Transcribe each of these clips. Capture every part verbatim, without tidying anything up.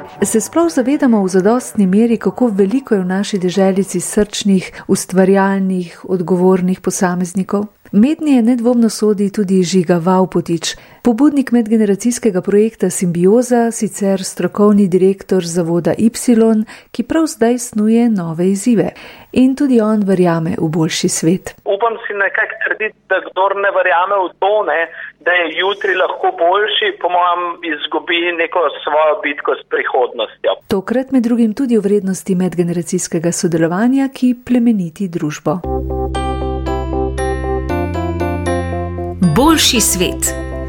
Se sploh zavedamo v zadostni meri, kako veliko je v naši deželici srčnih, ustvarjalnih, odgovornih posameznikov? Mednje nedvomno sodi tudi Žiga Vavpotič, pobudnik medgeneracijskega projekta Simbioza, sicer strokovni direktor zavoda Y, ki prav zdaj snuje nove izzive. In tudi on verjame v boljši svet. Upam si nekako trditi, da kdor ne verjame v to, ne, da je jutri lahko boljši, po mojem izgubi neko svojo bitko s prihodnostjo. Tokrat med drugim tudi o vrednosti medgeneracijskega sodelovanja, ki plemeniti družbo. Boljši svet.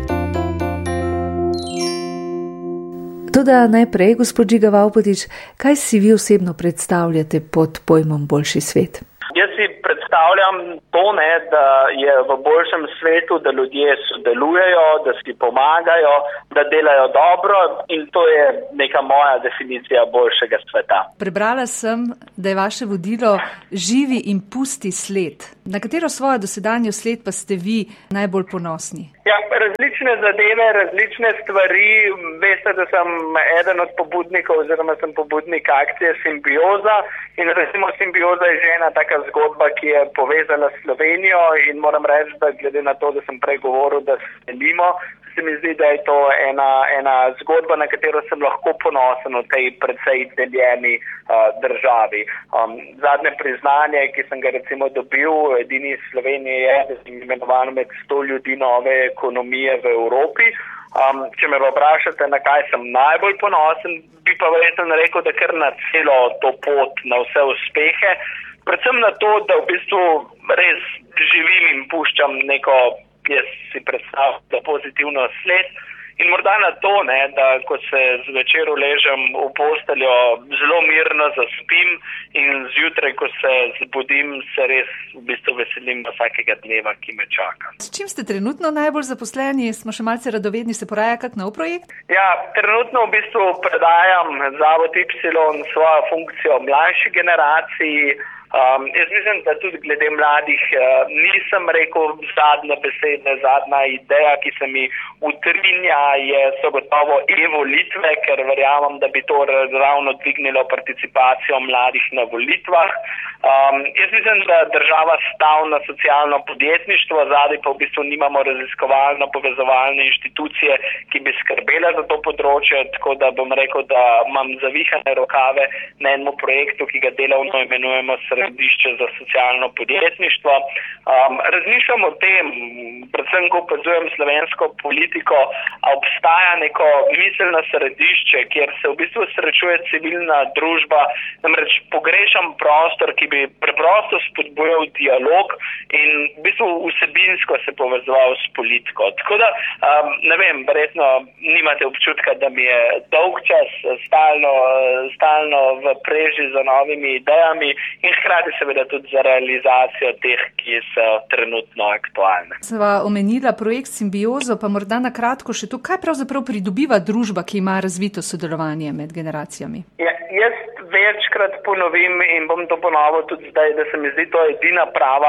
Toda najprej, gospod Žiga Vavpotič, kaj si vi osebno predstavljate pod pojmom boljši svet? Jaz si predstavljam to, ne, da je v boljšem svetu, da ljudje sodelujejo, da si pomagajo, da delajo dobro in to je neka moja definicija boljšega sveta. Prebrala sem, da je vaše vodilo živi in pusti sled. Na katero svojo dosedanjo sled pa ste vi najbolj ponosni? Ja, različne zadeve, različne stvari. Veste, da sem eden od pobudnikov oziroma sem pobudnik akcije Simbioza in recimo Simbioza je že ena taka zgodba, ki je povezana s Slovenijo in moram reči, da glede na to, da sem prej govoril, da se delimo, se mi zdi, da je to ena, ena zgodba, na katero sem lahko ponosen v tej precej deljeni uh, državi. Um, zadnje priznanje, ki sem ga recimo dobil, edini iz Slovenije je, da sem imenovan med sto ljudi nove ekonomije v Evropi. Um, če me vprašate, na kaj sem najbolj ponosen, bi pa verjetno rekel, da kar na celo to pot, na vse uspehe, predvsem na to, da v bistvu res živim in puščam neko, jaz si predstavljam, da pozitivno sled. In morda na to, ne, da ko se zvečer uležem v posteljo, zelo mirno zaspim in zjutraj, ko se zbudim, se res v bistvu veselim vsakega dneva, ki me čaka. S čim ste trenutno najbolj zaposleni? Smo še malce radovedni, se poraja kak nov projekt? Ja, trenutno v bistvu predajam zavod Y svojo funkcijo mlajši generaciji. Um, jaz mislim, da tudi glede mladih uh, nisem rekel zadnje besede, zadnja ideja, ki se mi utrinja, je so gotovo e-volitve, ker verjamem, da bi to ravno dvignilo participacijo mladih na volitvah. Um, jaz mislim, da država stavna socialno podjetništvo, zadaj pa v bistvu nimamo raziskovalno povezovalne inštitucije, ki bi skrbele za to področje, tako da bom rekel, da imam zavihane rokave na enem projektu, ki ga delovno imenujemo središče za socialno podjetništvo. Um, razmišljam o tem, predvsem ko opazujem slovensko politiko, obstaja neko miselno središče, kjer se v bistvu srečuje civilna družba, namreč pogrešam prostor, ki bi preprosto spodbujal dialog in v bistvu vsebinsko se povezoval s politiko. Tako da, um, ne vem, verjetno nimate občutka, da mi je dolg čas stalno, stalno v preži za novimi idejami in hkrati seveda tudi za realizacijo teh, ki so trenutno aktualne. Sva omenila projekt Simbiozo, pa morda na kratko še to, kaj pravzaprav pridobiva družba, ki ima razvito sodelovanje med generacijami? Ja, jaz večkrat ponovim in bom to ponovil tudi zdaj, da se mi zdi to edina prava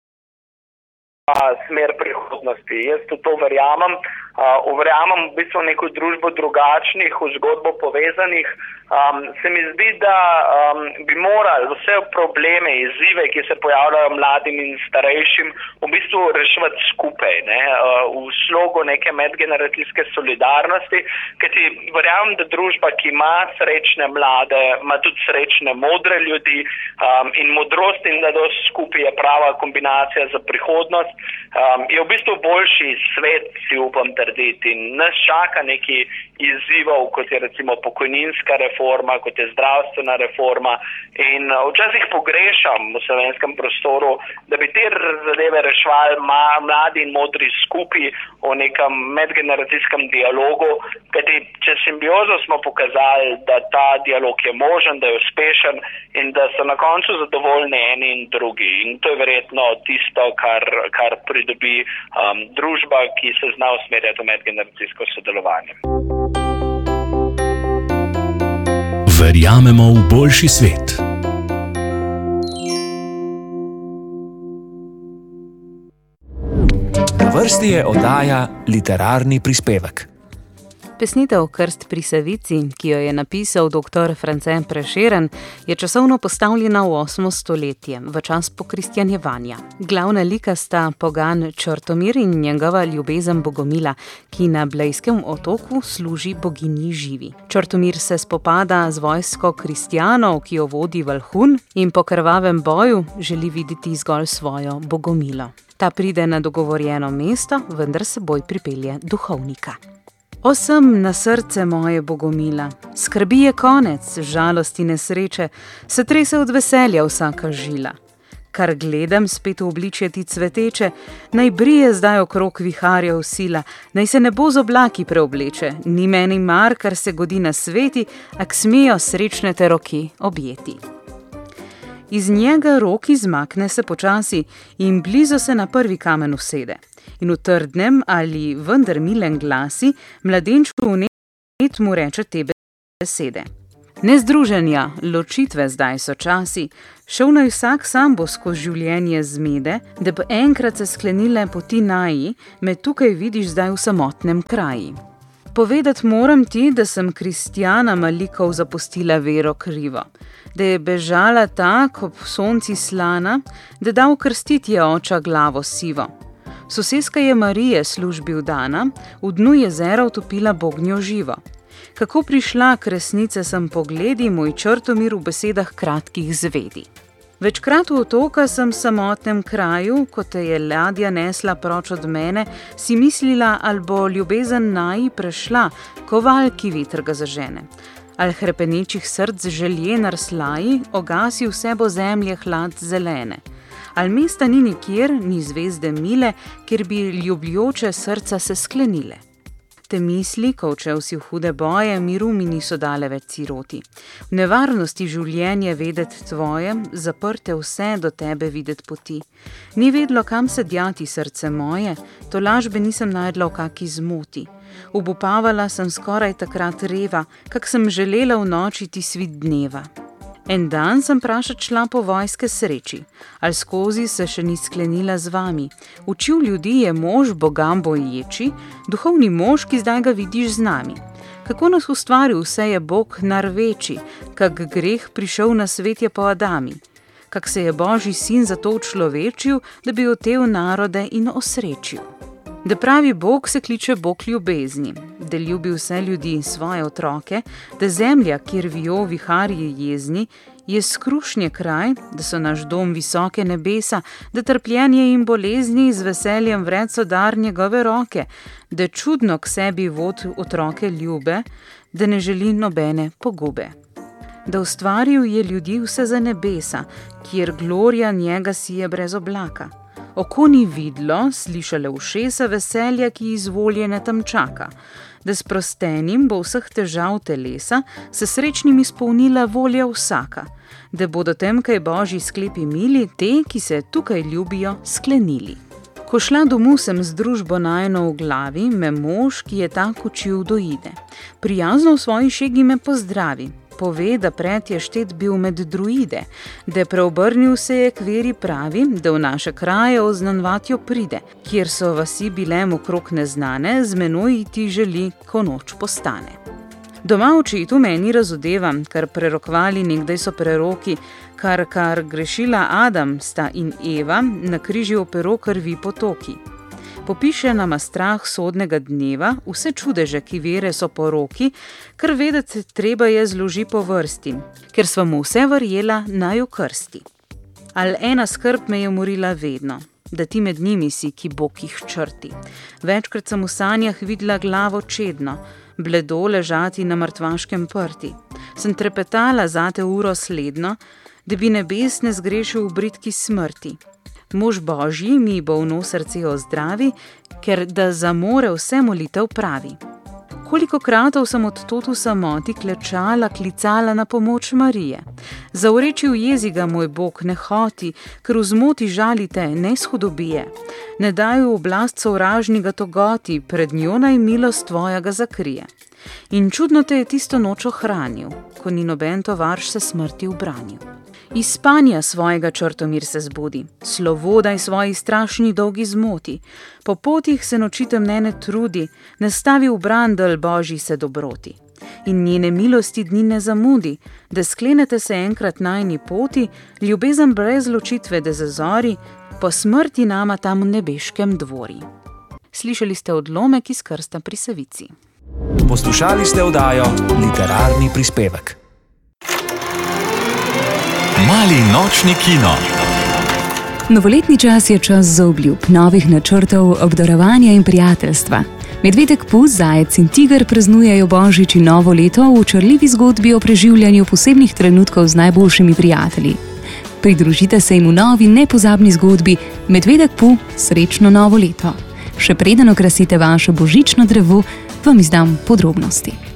smer prihodnosti. Jaz to, to verjamem. Uh, verjamem v bistvu neko družbo drugačnih, v zgodbo povezanih. Um, se mi zdi, da um, bi morali vse probleme, izzive, ki se pojavljajo mladim in starejšim, v bistvu reševati skupaj, ne? Uh, v slogu neke medgeneracijske solidarnosti, kajti verjamem, da družba, ki ima srečne mlade, ima tudi srečne modre ljudi um, in modrost in mladost skupaj je prava kombinacija za prihodnost. Um, je v bistvu boljši svet, si upam trditi, in nas čaka neki izzivov, kot je recimo pokojninska reforma, kot je zdravstvena reforma in včasih pogrešam v slovenskem prostoru, da bi te zadeve reševali mladi in modri skupaj v nekem medgeneracijskem dialogu, kajti čez Simbiozo smo pokazali, da ta dialog je možen, da je uspešen in da so na koncu zadovoljni eni in drugi. In to je verjetno tisto, kar, kar pridobi um, družba, ki se zna usmerjati v medgeneracijsko sodelovanje. Verjamemo v boljši svet. Na vrsti je oddaja Literarni prispevek. Pesnitev Krst pri Savici, ki jo je napisal doktor France Prešeren, je časovno postavljena v osmo stoletje, v čas pokristjanjevanja. Glavna lika sta pogan Črtomir in njegova ljubezen Bogomila, ki na Blejskem otoku služi boginji Živi. Črtomir se spopada z vojsko kristjanov, ki jo vodi Valhun, in po krvavem boju želi videti zgolj svojo Bogomilo. Ta pride na dogovorjeno mesto, vendar seboj pripelje duhovnika. Osem na srce moje Bogomila, skrbi je konec, žalosti nesreče, se trese od veselja vsaka žila. Kar gledam spet v obličje ti cveteče, naj brije zdaj okrog viharjev sila, naj se nebo z oblaki preobleče, ni meni mar, kar se godi na sveti, ak smejo srečne te roki objeti. Iz njega rok izmakne se počasi in blizu se na prvi kamen usede. In v trdnem ali vendar milem glasi mladenčku vnet mu reče te besede. Nezdruženja, ločitve zdaj so časi, šel naj vsak sam bo skozi življenje zmede, da bo enkrat se sklenile poti naji, me tukaj vidiš zdaj v samotnem kraji. Povedat moram ti, da sem kristjana malikov zapustila vero krivo, da je bežala tak ob sonci slana, da dal krstiti je oča glavo sivo. Soseska je Marije službi vdana, v dnu jezera utopila bognjo živo. Kako prišla k resnice sem pogledi, moj Črtomir v besedah kratkih zvedi. Večkrat v otoka sem v samotnem kraju, ko te je ladja nesla proč od mene, si mislila, ali bo ljubezen naji prešla, ko valki vitr ga zažene. Ali hrepenečih src želje narslaji, ogasi vse bo zemlje hlad zelene. Al mesta ni nikjer, ni zvezde mile, kjer bi ljubljoče srca se sklenile. Te misli, ko odšel si v hude boje, miru mi niso dale več siroti. V nevarnosti življenje vedet tvoje, zaprte vse do tebe videt poti. Ni vedlo, kam se djati srce moje, to lažbe nisem najdla v kaki zmoti. Obupavala sem skoraj takrat reva, kak sem želela v noči ti svit dneva. En dan sem prašat šla po vojske sreči, ali skozi se še ni sklenila z vami. Učil ljudi je mož bogam boječi, duhovni mož, ki zdaj ga vidiš z nami. Kako nas ustvaril vse je Bog narveči, kak greh prišel na svet je po Adami. Kak se je Božji sin zato učlovečil, da bi otel narode in osrečil. Da pravi Bog se kliče Bog ljubezni, da ljubi vse ljudi in svoje otroke, da zemlja, kjer vijo viharji jezni, je skrušnje kraj, da so naš dom visoke nebesa, da trpljenje in bolezni z veseljem vred so dar njegove roke, da čudno k sebi vod otroke ljube, da ne želi nobene pogube. Da ustvaril je ljudi vse za nebesa, kjer glorija njega sije brez oblaka. Oko ni vidlo, slišale ušesa veselja, ki izvoljene tam čaka, da s prostenim bo vseh težav telesa se srečnim izpolnila volja vsaka, da bodo temkaj Božji sklepi mili, te, ki se tukaj ljubijo, sklenili. Ko šla domu sem z družbo najno v glavi, me mož, ki je tak učil, doide. Prijazno v svoji šegi me pozdravi. Pove, da pred je štet bil med druide, da preobrnil se je k veri pravi, da v naše kraje oznanvatjo pride, kjer so vasi bile mu krok neznane, z menoj ti želi, ko noč postane. Doma očetu meni razodeva, kar prerokvali nekdaj so preroki, kar kar grešila Adam sta in Eva, na križju pero krvi potoki. Popiše nama strah sodnega dneva, vse čudeže, ki vere so poroki, kar vedeti treba je zloži po vrsti, ker sva mu vse verjela naj v krsti. Al ena skrb me je umorila vedno, da ti med njimi si, ki Bog jih črti. Večkrat sem v sanjah videla glavo čedno, bledo ležati na mrtvaškem prti. Sem trepetala zate uro sledno, da bi nebes ne zgrešil v bridki smrti. Mož Božji mi bolno srce ozdravi, ker da zamore vse molitev pravi. Koliko kratov sem od tot v samoti klečala, klicala na pomoč Marije. Zavrečil jeziga moj Bog ne hoti, ker v zmoti žalite, ne shudobije. Ne daju oblast sovražniga togoti, pred njo naj milost tvoja ga zakrije. In čudno te je tisto noč ohranil, ko ni noben tovarš se smrti ubranil. Iz spanja svojega Črtomir se zbudi, slovodaj svoji strašni dolgi zmoti, po potih se noči temnene trudi, ne stavi v brandel Božji se dobroti. In njene milosti dni ne zamudi, da sklenete se enkrat najni poti, ljubezen brez ločitve da zazori, po smrti nama tam v nebeškem dvori. Slišali ste odlomek iz krsta pri Savici. Poslušali ste oddajo Literarni prispevek. Mali nočni kino. Novoletni čas je čas za obljub, novih načrtov, obdarovanja in prijateljstva. Medvedek Pus, zajec in tiger praznujejo božič in novo leto v očarljivi zgodbi o preživljanju posebnih trenutkov z najboljšimi prijatelji. Pridružite se jim v novi nepozabni zgodbi Medvedek Pus, srečno novo leto. Še preden okrasite vaše božično drevo, vam izdam podrobnosti.